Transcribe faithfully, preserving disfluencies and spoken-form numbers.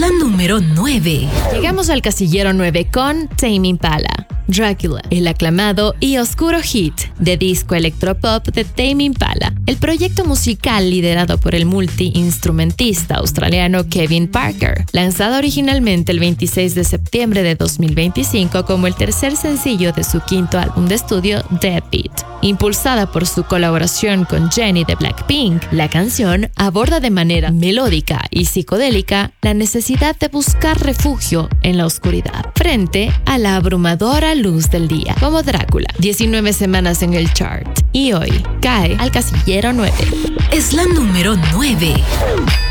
la número nueve. Llegamos al casillero nueve con Tame Impala. Dracula, el aclamado y oscuro hit de disco electropop de Tame Impala, el proyecto musical liderado por el multiinstrumentista australiano Kevin Parker, lanzado originalmente el veintiséis de septiembre de dos mil veinticinco como el tercer sencillo de su quinto álbum de estudio Dead Beat. Impulsada por su colaboración con Jennie de Blackpink, la canción aborda de manera melódica y psicodélica la necesidad de buscar refugio en la oscuridad, frente a la abrumadora luz del día, como Drácula, diecinueve semanas en el chart, y hoy cae al casillero nueve. Es la número nueve.